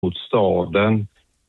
mot staden.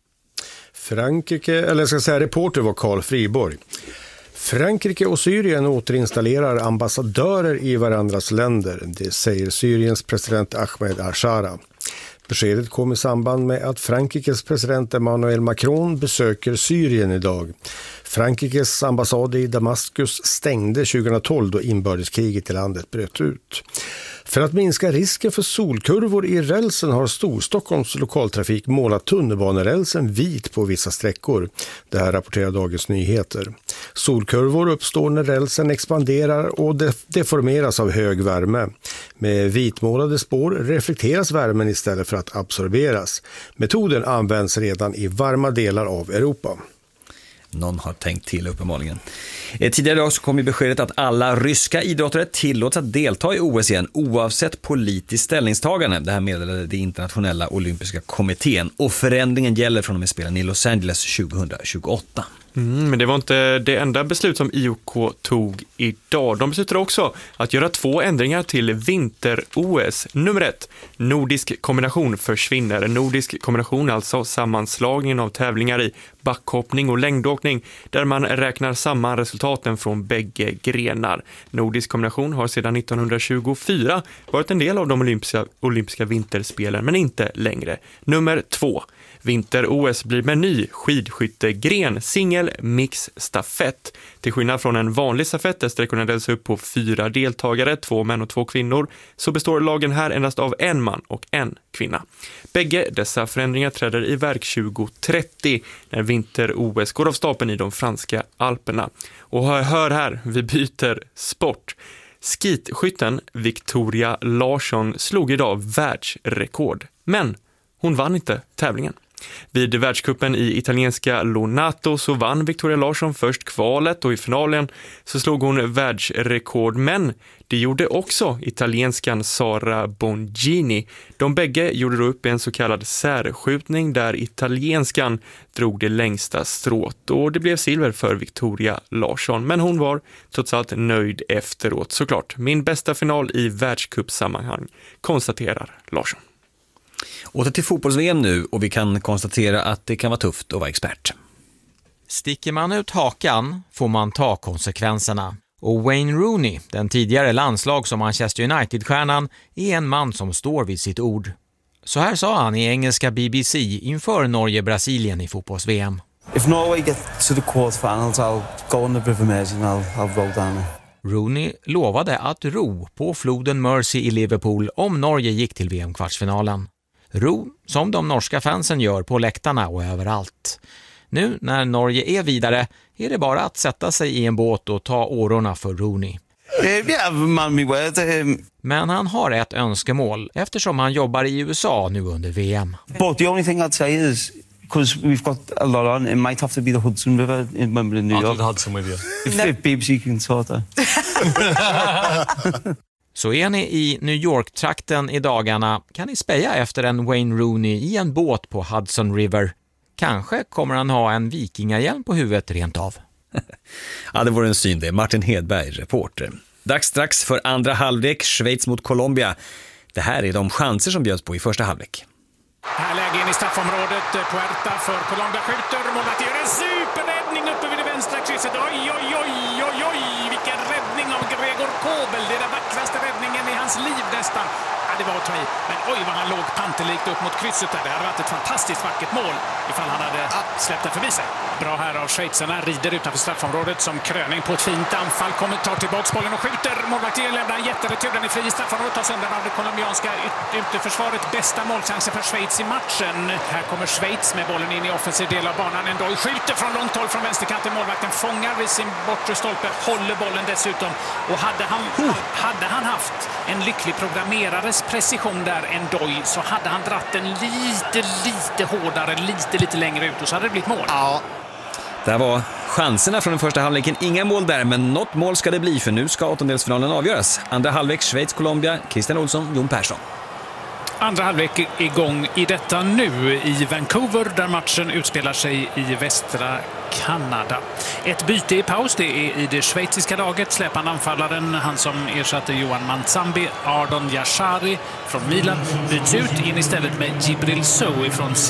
Reporter var Carl Friborg. Frankrike och Syrien återinstallerar ambassadörer i varandras länder, det säger Syriens president Ahmed al-Shara. Beskedet kom i samband med att Frankrikes president Emmanuel Macron besöker Syrien idag. Frankrikes ambassad i Damaskus stängde 2012 då inbördeskriget i landet bröt ut. För att minska risken för solkurvor i rälsen har Storstockholms lokaltrafik målat tunnelbanerälsen vit på vissa sträckor. Det här rapporterar Dagens Nyheter. Solkurvor uppstår när rälsen expanderar och deformeras av hög värme. Med vitmålade spår reflekteras värmen istället för att absorberas. Metoden används redan i varma delar av Europa. Någon har tänkt till uppenbarligen. Tidigare idag så kom ju beskedet att alla ryska idrottare tillåts att delta i OS igen oavsett politiskt ställningstagande. Det här meddelade det internationella olympiska kommittén och förändringen gäller från och med spelen i Los Angeles 2028. Men det var inte det enda beslut som IOK tog idag. De beslutade också att göra 2 ändringar till vinter-OS. Nummer 1, nordisk kombination försvinner. Nordisk kombination, alltså sammanslagningen av tävlingar i backhoppning och längdåkning där man räknar samman resultaten från bägge grenar. Nordisk kombination har sedan 1924 varit en del av de olympiska vinterspelen men inte längre. Nummer 2. Vinter-OS blir med ny skidskyttegren, singel, mix, stafett. Till skillnad från en vanlig stafett där sträckorna delas upp på 4 deltagare, 2 män och 2 kvinnor, så består lagen här endast av en man och en kvinna. Bägge dessa förändringar träder i verk 2030 när vinter-OS går av stapeln i de franska Alperna. Och hör här, vi byter sport. Skitskytten Victoria Larsson slog idag världsrekord, men hon vann inte tävlingen. Vid världscupen i italienska Lonato så vann Victoria Larsson först kvalet och i finalen så slog hon världsrekord, men det gjorde också italienskan Sara Bongini. De bägge gjorde då upp en så kallad särskjutning där italienskan drog det längsta strået och det blev silver för Victoria Larsson, men hon var trots allt nöjd efteråt såklart. Min bästa final i världscupsammanhang, konstaterar Larsson. Åter till fotbolls-VM nu och vi kan konstatera att det kan vara tufft att vara expert. Sticker man ut hakan får man ta konsekvenserna. Och Wayne Rooney, den tidigare landslags- och Manchester United-stjärnan, är en man som står vid sitt ord. Så här sa han i engelska BBC inför Norge-Brasilien i fotbolls-VM. If Norway get to the quarterfinals, I'll go on the River Mersey and I'll row down it. Rooney lovade att ro på floden Mersey i Liverpool om Norge gick till VM-kvartsfinalen. Ro som de norska fansen gör på läktarna och överallt. Nu när Norge är vidare är det bara att sätta sig i en båt och ta årorna för Rooney. Men han har ett önskemål eftersom han jobbar i USA nu under VM. But the only thing I'd say is, because we've got a lot on, it might have to be the Hudson River in Wimbledon, New York. Hudson with you. If BBC can sort that. Så är ni i New York-trakten i dagarna kan ni speja efter en Wayne Rooney i en båt på Hudson River. Kanske kommer han ha en vikingahjälm på huvudet rent av. Ja, det var en syn det. Martin Hedberg, reporter. Dags strax för andra halvlek, Schweiz mot Colombia. Det här är de chanser som bjöds på i första halvlek. Här läge in i straffområdet, Puerta för Colombia skjuter, målet gör en superräddning uppe vid det vänstra krysset. Oj, oj, oj, oj, oj, vilken räddning av Gregor Kobel. Det är den vackraste räddningen i hans liv nästan. Ja, det var att ta i. Men oj vad han låg pantelikt upp mot krysset där. Det hade varit ett fantastiskt vackert mål ifall han hade släppt den förbi sig. Bra här av schweizarna, rider utanför straffområdet som kröning på ett fint anfall. Tar tillbaka bollen och skjuter. Målvakten lämnar en jätteretur. Den är fri i straffområdet. Tas undan av det colombianska ytterförsvaret. Bästa målchansen för Schweiz i matchen. Här kommer Schweiz med bollen in i offensiv del av banan. En dag skjuter från långt håll från vänsterkanten. Målvakten fångar vid sin bortre stolpe. Håller bollen dessutom. Och hade han haft en lycklig programmerares precision där en doj så hade han dratt den lite hårdare, lite längre ut och så hade det blivit mål. Ja. Det var chanserna från den första halvleken. Inga mål där, men något mål ska det bli för nu ska åttondelsfinalen avgöras. Andra halvlek Schweiz-Colombia, Christian Olsson, Jon Persson. Andra halvlek igång i detta nu i Vancouver där matchen utspelar sig i västra Kanada. Ett byte i paus, det är i det schweiziska laget. Släpande anfallaren, han som ersatte Johan Manzambi, Ardon Yashari från Milan, byts ut in istället med Djibril Sow från